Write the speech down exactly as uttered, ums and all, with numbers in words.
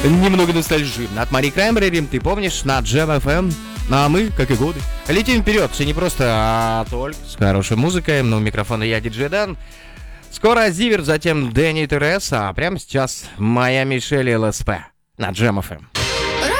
Немного ностальжи от Мари Краймбрери, ты помнишь, на Джем эф эм. А мы, как и годы, летим вперед, все не просто, а только с хорошей музыкой. Но у микрофона я, диджей Дэн. Скоро Зиверт, затем Дэнни Терес, а прямо сейчас моя Мишель эл эс пи на Джем эф эм.